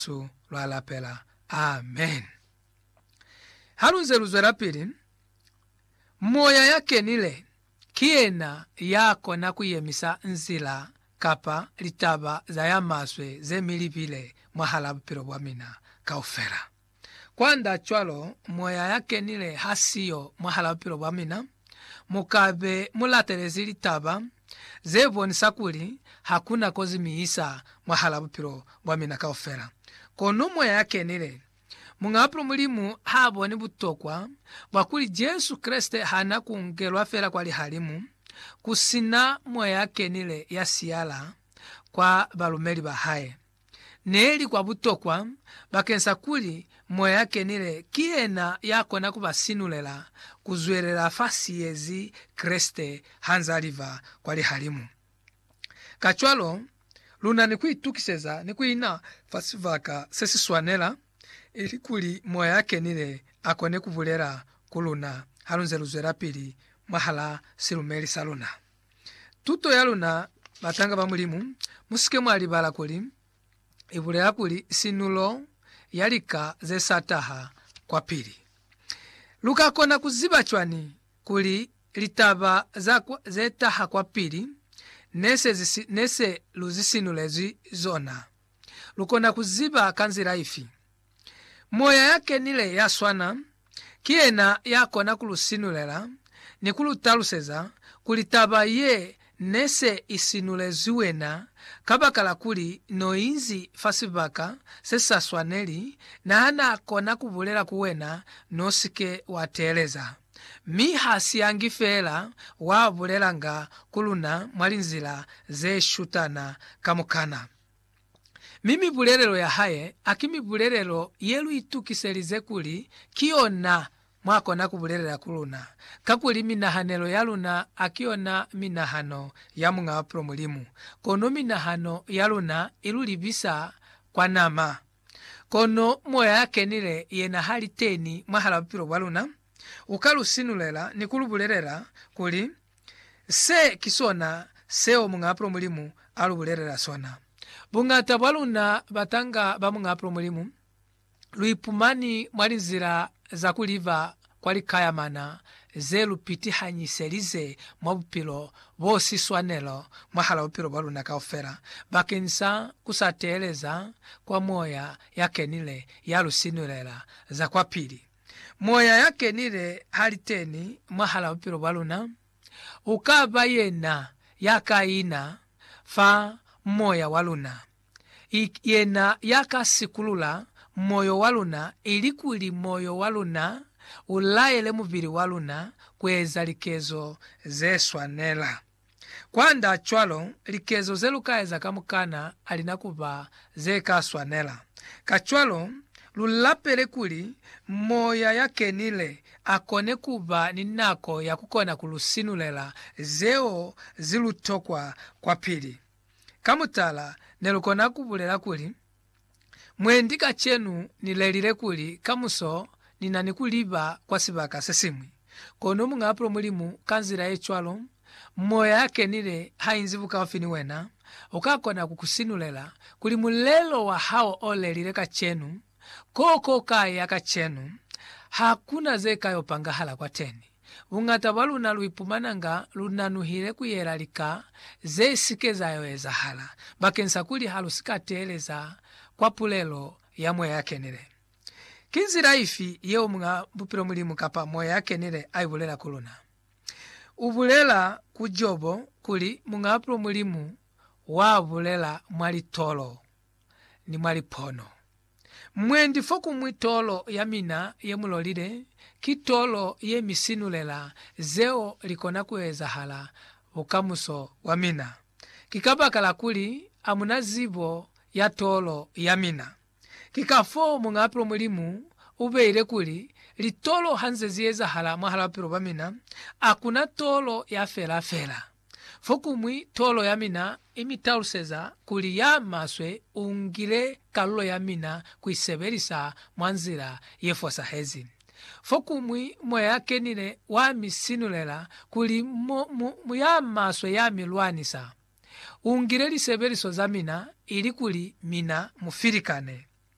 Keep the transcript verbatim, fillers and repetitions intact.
Yesu lwalapela. Amen. Halunze luzwe la pili. Moya yakenile kiena yako na kuyemisa nzila kapa litaba za yamaswe ze milipile mwahala bupiro bwamina kaufera. Kwanda chwalo moya yakenile hasiyo mwahala bupiro bwamina mukabe mulaterezi litaba zebonisa kuli hakuna kozi miisa mwahala bupiro bwamina kaufera. Kono moya yakenile mungapro mulimu haboni butokwa wakuli Jesu Kriste hana kungelwa fera kwa lihalimu kusina moya yakenile ya siyala kwa balumeli bahaye. Neli kwa butokwa bakensa kuli moya yakenile kiena yako na kubasinulela kuzwelela fasi yezi Kriste hanza aliva kwa lihalimu. Kachwalo luna nikuitukiseza nikuina fasivaka sesi swanela ili kuli moya yakenile akone kuvulera kuluna. Halunze luzwe la pili mwahala silumeli saluna. Tuto ya luna batanga ba mulimu musike mwali bala kuli ivulera kuli sinulo yalika ze sataha kwa pili. Luka kona kuziba chwani kuli litaba za ze taha kwa pili nese, zisi, nese luzisinulezi zona. Lukona kuziba kanzira ifi. Moya yakenile ya swana kiena yako na kulusinulela ni kulutaluseza kulitaba ye nese isinuleziwena kabakala kuli noinzi fasibaka sesa swaneli na hana kona kuvulera kuwena nosike wateleza. Mihasi yangifela wavulelanga kuluna mwalinzila ze shutana kamukana. Mimi bulelelo ya haye akimi bulelelo yelu itukiselize kuli kiona mwako na kubulelela kuluna kakuli minahanelo ya luna akiona minahano ya munga wapro mulimu. Kono minahano ya luna ilulibisa kwa nama. Kono moya yakenile yena hali teni mwahala wapiro waluna ukalu sinulela nikulu bulelela kuli se kisona seo munga wapro mulimu alu bulelela sona. Bungata bwaluna batanga bamunga mulimu luipumani mwalinzira za kuliva kwali kayamana zelu pitihanyiselize mwabupilo bosi swanelo mwahala upilo bwaluna kaufera bakensa kusateleza kwa moya yakenile yalusinulela za kwa pili. Moya yakenile haliteni mwahala upilo bwaluna ukaba yena yakaina fa moya waluna yena yakasikulula moyo waluna ilikuli moyo waluna ulayele muvili waluna kweza likezo zeswanela. Kwanda chwalo likezo zelukaeza kamukana alinakuba zekaswanela. Kachwalo lulapele kuli moya yakenile akone kuba ninako ya kukona kulusinulela zeo zilutokwa kwa pili. Kamutala nelukona kubulela kuli mwendika chenu nilelile kuli kamuso ninani kuliba kwa sibaka sesimwi. Kono munga apro mulimu kanzira echwalo moya yakenile hainzivuka wafini wena ukakona kukusinulela kuli mulelo wa hao olelile kachenu koko kaya kachenu hakuna zekayo pangahala kwa teni. Ungata waluna luipumananga lunanuhile kuyelalika ze sike zayo ezahala bakensa kuli halusikateleza kwa pulelo ya moya yakenile. Kinzira ifi yeo mga bupiro mulimu kapa moya yakenile aibulela kuluna. Ubulela kujobo kuli mga apro mulimu wabulela mwali tolo ni mwali pono. Mwendi foku mwitolo ya mina ye mulolile kitolo ye misinulela zeo likona kueza hala ukamuso wa mina. Kikabakala kuli amunazibo ya tolo ya mina. Kikafo munga apro mulimu ubeile kuli litolo hanze zieza hala mwahala piro bamina akuna tolo ya fela fela. Fokumwi tolo ya mina imitauseza kuli ya maswe ungile kalulo ya mina kuisebelisa mwanzira yefosa hezi. Fokumwi moya yakenile wa misinulela kuli mu, mu, mu ya maswe ya milwanisa ungile lisebeliso za mina ili kuli mina mufirikane.